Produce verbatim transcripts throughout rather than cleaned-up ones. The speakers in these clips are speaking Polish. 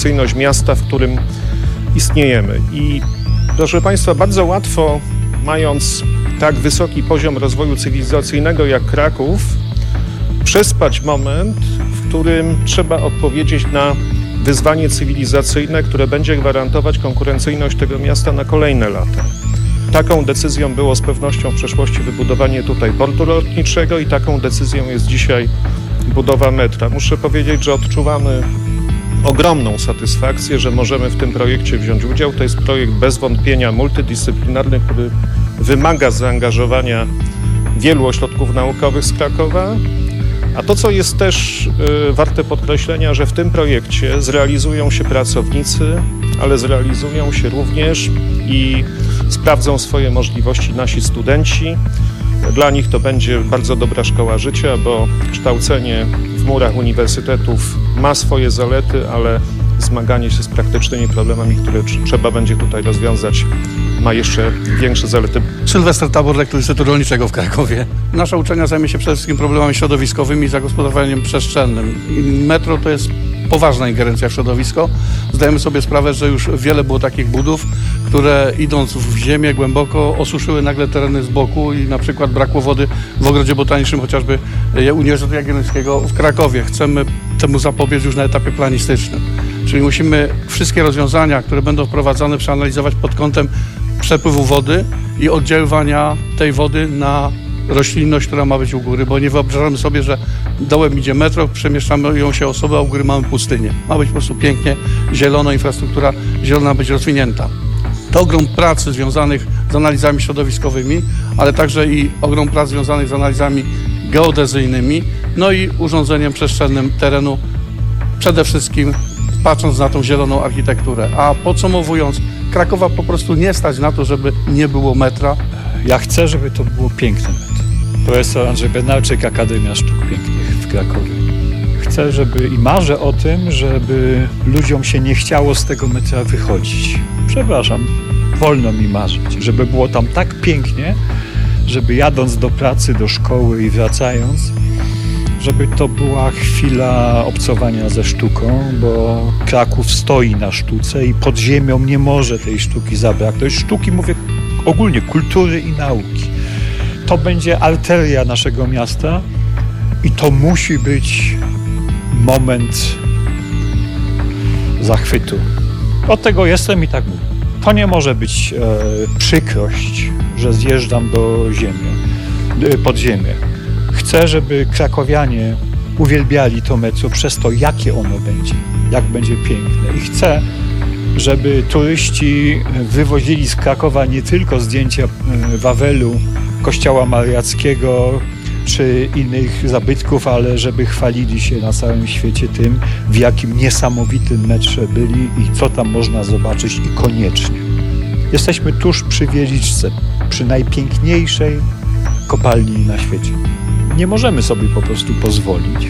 konkurencyjność miasta, w którym istniejemy. I proszę Państwa, bardzo łatwo, mając tak wysoki poziom rozwoju cywilizacyjnego jak Kraków, przespać moment, w którym trzeba odpowiedzieć na wyzwanie cywilizacyjne, które będzie gwarantować konkurencyjność tego miasta na kolejne lata. Taką decyzją było z pewnością w przeszłości wybudowanie tutaj portu lotniczego i taką decyzją jest dzisiaj budowa metra. Muszę powiedzieć, że odczuwamy ogromną satysfakcję, że możemy w tym projekcie wziąć udział. To jest projekt bez wątpienia multidyscyplinarny, który wymaga zaangażowania wielu ośrodków naukowych z Krakowa. A to, co jest też y, warte podkreślenia, że w tym projekcie zrealizują się pracownicy, ale zrealizują się również i sprawdzą swoje możliwości nasi studenci. Dla nich to będzie bardzo dobra szkoła życia, bo kształcenie w murach uniwersytetów ma swoje zalety, ale zmaganie się z praktycznymi problemami, które trzeba będzie tutaj rozwiązać, ma jeszcze większe zalety. Sylwester Tabor, rektor Instytutu Rolniczego w Krakowie. Nasza uczelnia zajmie się przede wszystkim problemami środowiskowymi i zagospodarowaniem przestrzennym. Metro to jest poważna ingerencja w środowisko. Zdajemy sobie sprawę, że już wiele było takich budów, które idąc w ziemię głęboko osuszyły nagle tereny z boku i na przykład brakło wody w ogrodzie botanicznym chociażby Uniwersytetu Jagiellońskiego w Krakowie. Chcemy temu zapobiec już na etapie planistycznym. Czyli musimy wszystkie rozwiązania, które będą wprowadzane, przeanalizować pod kątem przepływu wody i oddziaływania tej wody na roślinność, która ma być u góry, bo nie wyobrażamy sobie, że dołem idzie metro, przemieszczamy ją się osoby, a u góry mamy pustynię. Ma być po prostu pięknie zielono, infrastruktura zielona ma być rozwinięta. To ogrom pracy związanych z analizami środowiskowymi, ale także i ogrom prac związanych z analizami geodezyjnymi, no i urządzeniem przestrzennym terenu, przede wszystkim patrząc na tą zieloną architekturę. A podsumowując, Krakowa po prostu nie stać na to, żeby nie było metra. Ja chcę, żeby to było piękne metro. Profesor Andrzej Bednarczyk, Akademia Sztuk Pięknych w Krakowie. Chcę, żeby i marzę o tym, żeby ludziom się nie chciało z tego metra wychodzić. Przepraszam, wolno mi marzyć, żeby było tam tak pięknie, żeby jadąc do pracy, do szkoły i wracając, żeby to była chwila obcowania ze sztuką, bo Kraków stoi na sztuce i pod ziemią nie może tej sztuki zabraknąć. Sztuki, mówię ogólnie, kultury i nauki. To będzie arteria naszego miasta i to musi być moment zachwytu. Od tego jestem i tak mówię. To nie może być e, przykrość, że zjeżdżam do ziemi, e, pod ziemię. Chcę, żeby krakowianie uwielbiali to metro przez to, jakie ono będzie, jak będzie piękne. I chcę, żeby turyści wywozili z Krakowa nie tylko zdjęcia Wawelu, Kościoła Mariackiego czy innych zabytków, ale żeby chwalili się na całym świecie tym, w jakim niesamowitym metrze byli i co tam można zobaczyć i koniecznie. Jesteśmy tuż przy Wieliczce, przy najpiękniejszej kopalni na świecie. Nie możemy sobie po prostu pozwolić,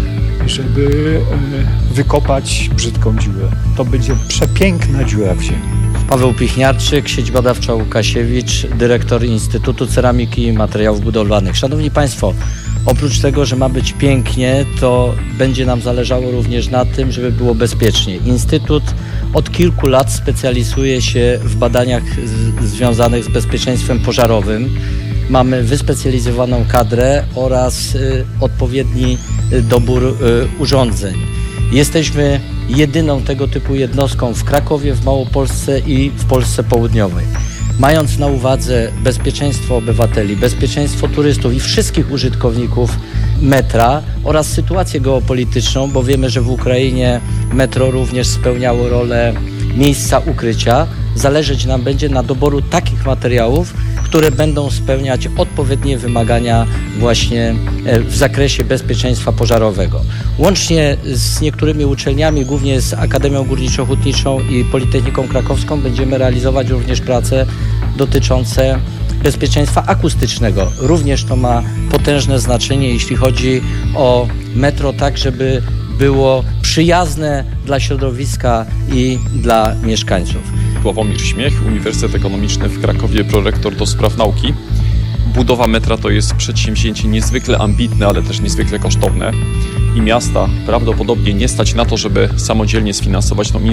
żeby wykopać brzydką dziurę. To będzie przepiękna dziura w ziemi. Paweł Pichniarczyk, Sieć Badawcza Łukasiewicz, dyrektor Instytutu Ceramiki i Materiałów Budowlanych. Szanowni Państwo, oprócz tego, że ma być pięknie, to będzie nam zależało również na tym, żeby było bezpiecznie. Instytut od kilku lat specjalizuje się w badaniach z, związanych z bezpieczeństwem pożarowym. Mamy wyspecjalizowaną kadrę oraz y, odpowiedni y, dobór y, urządzeń. Jesteśmy jedyną tego typu jednostką w Krakowie, w Małopolsce i w Polsce Południowej. Mając na uwadze bezpieczeństwo obywateli, bezpieczeństwo turystów i wszystkich użytkowników metra oraz sytuację geopolityczną, bo wiemy, że w Ukrainie metro również spełniało rolę miejsca ukrycia, zależeć nam będzie na doboru takich materiałów, które będą spełniać odpowiednie wymagania właśnie w zakresie bezpieczeństwa pożarowego. Łącznie z niektórymi uczelniami, głównie z Akademią Górniczo-Hutniczą i Politechniką Krakowską, będziemy realizować również prace dotyczące bezpieczeństwa akustycznego. Również to ma potężne znaczenie, jeśli chodzi o metro, tak żeby było przyjazne dla środowiska i dla mieszkańców. Sławomir Śmiech, Uniwersytet Ekonomiczny w Krakowie, prorektor do spraw nauki. budowa metra to jest przedsięwzięcie niezwykle ambitne, ale też niezwykle kosztowne i miasta prawdopodobnie nie stać na to, żeby samodzielnie sfinansować tą